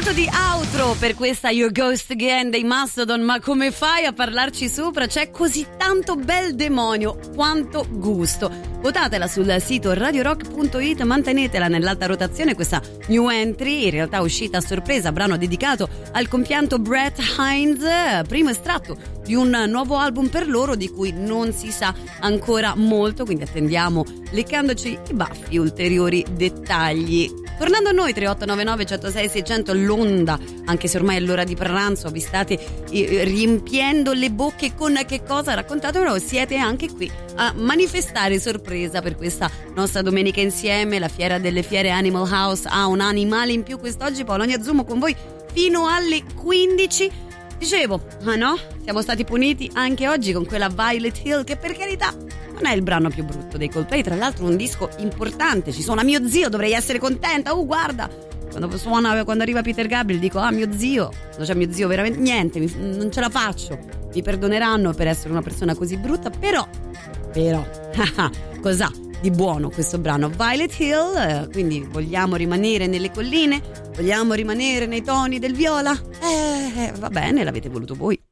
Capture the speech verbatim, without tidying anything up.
Momento di outro per questa Your Ghost Again dei Mastodon. Ma come fai a parlarci sopra? C'è così tanto bel demonio, quanto gusto. Votatela sul sito radio rock punto it, mantenetela nell'alta rotazione questa new entry, in realtà uscita a sorpresa, brano dedicato al compianto Brett Hines, primo estratto di un nuovo album per loro di cui non si sa ancora molto, quindi attendiamo leccandoci i baffi ulteriori dettagli. Tornando a noi, tre otto nove nove uno zero sei sei zero zero, l'onda, anche se ormai è l'ora di pranzo, vi state eh, riempiendo le bocche con che cosa? Raccontatemelo, siete anche qui a manifestare sorpresa per questa nostra domenica insieme. La fiera delle fiere Animal House ha un animale in più quest'oggi. Paolonia Zumo con voi fino alle quindici. Dicevo, ah no? Siamo stati puniti anche oggi con quella Violet Hill, che per carità non è il brano più brutto dei Coldplay, tra l'altro un disco importante, ci suona mio zio, dovrei essere contenta. Oh, guarda, quando suona, quando arriva Peter Gabriel dico, ah, mio zio, quando c'è mio zio veramente niente, mi, non ce la faccio, mi perdoneranno per essere una persona così brutta, però però cos'ha di buono questo brano Violet Hill? Quindi vogliamo rimanere nelle colline, vogliamo rimanere nei toni del viola? Eh, va bene, l'avete voluto voi.